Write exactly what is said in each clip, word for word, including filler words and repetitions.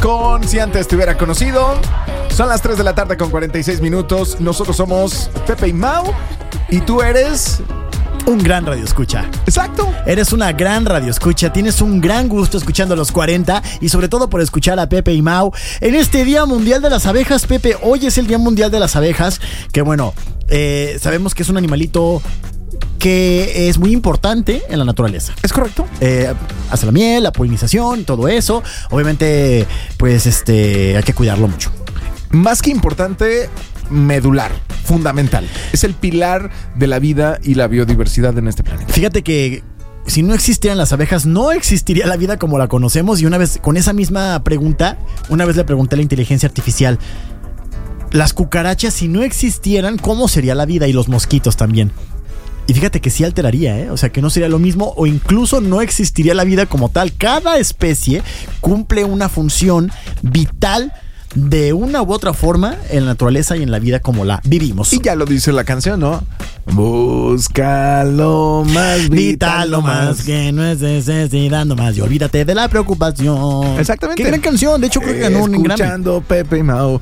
con Si Antes Te Hubiera Conocido. Son las tres de la tarde con cuarenta y seis minutos. Nosotros somos Pepe y Mau. Y tú eres... un gran radioescucha. Exacto. Eres una gran radioescucha. Tienes un gran gusto escuchando los cuarenta. Y sobre todo por escuchar a Pepe y Mau. En este Día Mundial de las Abejas, Pepe, hoy es el Día Mundial de las Abejas. Que bueno, eh, sabemos que es un animalito que es muy importante en la naturaleza. ¿Es correcto? Eh, hace la miel, la polinización, todo eso. Obviamente, pues este hay que cuidarlo mucho. Más que importante, medular, fundamental. Es el pilar de la vida y la biodiversidad en este planeta. Fíjate que si no existieran las abejas, no existiría la vida como la conocemos. Y una vez, con esa misma pregunta, una vez le pregunté a la inteligencia artificial, las cucarachas, si no existieran, ¿cómo sería la vida? Y los mosquitos también. Y fíjate que sí alteraría, ¿eh? O sea, que no sería lo mismo o incluso no existiría la vida como tal. Cada especie cumple una función vital de una u otra forma en la naturaleza y en la vida como la vivimos. Y ya lo dice la canción, ¿no? Busca lo más vital, lo más que no es necesidad nomás y olvídate de la preocupación. Exactamente. Qué gran canción, de hecho creo que ganó un Grammy. Escuchando Pepe y Mau.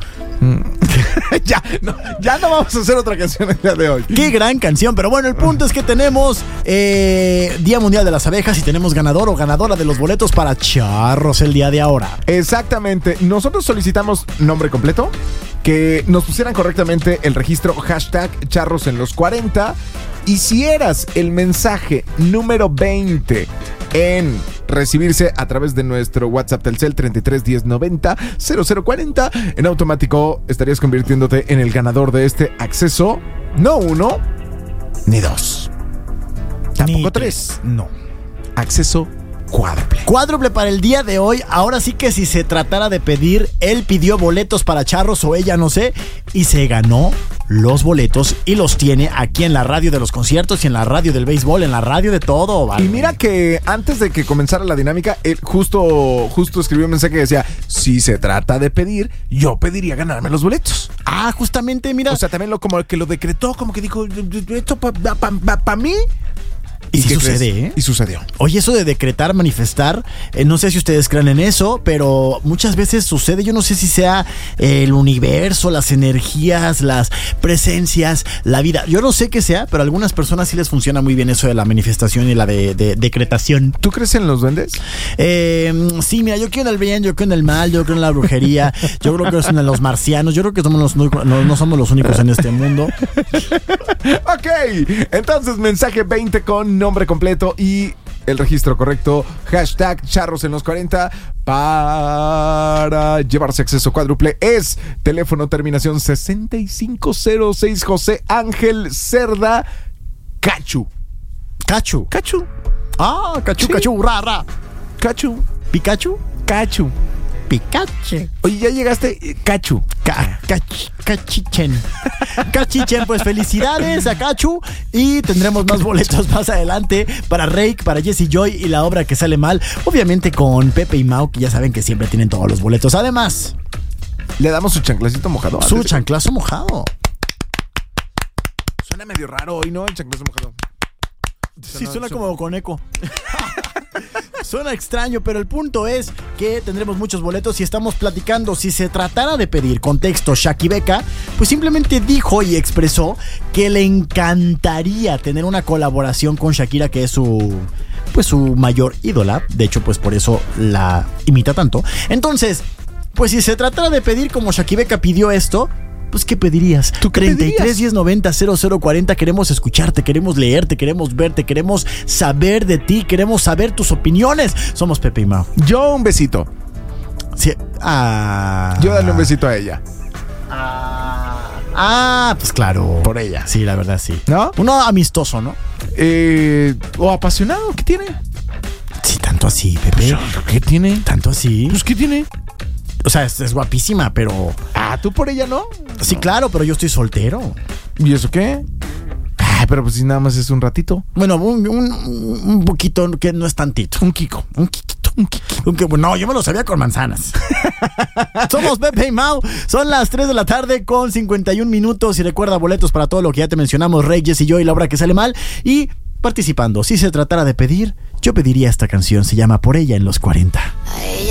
ya, no, ya no vamos a hacer otra canción el día de hoy. Qué gran canción, pero bueno, el punto es que tenemos eh, Día Mundial de las Abejas y tenemos ganador o ganadora de los boletos para Charros el día de ahora. Exactamente, nosotros solicitamos nombre completo, que nos pusieran correctamente el registro hashtag Charros en los cuarenta, y si eras el mensaje número veinte en recibirse a través de nuestro WhatsApp Telcel treinta y tres diez noventa cero cero cuarenta, en automático estarías convirtiéndote en el ganador de este acceso, no uno ni dos, tampoco ni tres, no, acceso cuádruple. Cuádruple para el día de hoy. Ahora sí que si se tratara de pedir, él pidió boletos para Charros o ella, no sé, y se ganó los boletos y los tiene aquí en la radio de los conciertos y en la radio del béisbol, en la radio de todo, ¿vale? Y mira que antes de que comenzara la dinámica, él justo, justo escribió un mensaje que decía, si se trata de pedir, yo pediría ganarme los boletos. Ah, justamente, mira. O sea, también lo, como que lo decretó, como que dijo, esto para pa, pa, pa mí. Y, ¿Y sí sucede, ¿eh? Y sucedió. Oye, eso de decretar, manifestar, eh, no sé si ustedes creen en eso, pero muchas veces sucede. Yo no sé si sea eh, el universo, las energías, las presencias, la vida. Yo no sé qué sea, pero a algunas personas sí les funciona muy bien eso de la manifestación y la de, de decretación. ¿Tú crees en los duendes? Eh, sí, mira, yo creo en el bien, yo creo en el mal, yo creo en la brujería, yo creo que en los marcianos, yo creo que somos los, no, no somos los únicos en este mundo. Ok, entonces mensaje veinte con nombre completo y el registro correcto, hashtag Charros en los cuarenta para llevarse acceso cuádruple. Es teléfono terminación sesenta y cinco cero seis, José Ángel Cerda Cachu. Cachu. Cachu. Ah, Cachu, sí. Cachu, ra, ra. Cachu. ¿Pikachu? Cachu. Pikachu. Oye, ya llegaste, Cachu. Ca, cach, cachichen. Cachichen, pues felicidades a Cachu. Y tendremos más boletos más adelante para Rake, para Jesse Joy y La Obra que Sale Mal. Obviamente con Pepe y Mau, que ya saben que siempre tienen todos los boletos. Además, le damos su chanclacito mojado. Su chanclazo mojado. Suena medio raro hoy, ¿no? El chanclazo mojado. Sí, suena como con eco. Suena extraño, pero el punto es que tendremos muchos boletos y estamos platicando. Si se tratara de pedir contexto, Shaki Beca, pues simplemente dijo y expresó que le encantaría tener una colaboración con Shakira, que es su, pues su mayor ídola. De hecho, pues por eso la imita tanto. Entonces, pues si se tratara de pedir como Shaki Beca pidió esto, pues ¿qué pedirías? ¿Tú qué treinta y tres pedirías? diez noventa cero cero cuarenta. Queremos escucharte, queremos leerte, queremos verte, queremos saber de ti, queremos saber tus opiniones. Somos Pepe y Mau. Yo un besito. Sí. Ah. Yo dale un besito a ella. Ah. Ah, pues claro. Por ella. Sí, la verdad sí. ¿No? Uno amistoso, ¿no? Eh, o apasionado, ¿qué tiene? Sí, tanto así, Pepe. ¿Qué tiene? Tanto así. Pues ¿qué tiene? O sea, es, es guapísima, pero... Ah, ¿tú por ella no? Sí, claro, pero yo estoy soltero. ¿Y eso qué? Ay, pero pues si nada más es un ratito. Bueno, un, un, un poquito, que no es tantito. Un kiko. Un kikito. Un kikito. Un que, no, yo me lo sabía con manzanas. Somos Pepe y Mau. Son las tres de la tarde con cincuenta y un minutos. Y recuerda, boletos para todo lo que ya te mencionamos. Rey, Jesse y yo y La Obra que Sale Mal. Y participando, si se tratara de pedir, yo pediría esta canción. Se llama Por Ella en los cuarenta. A ella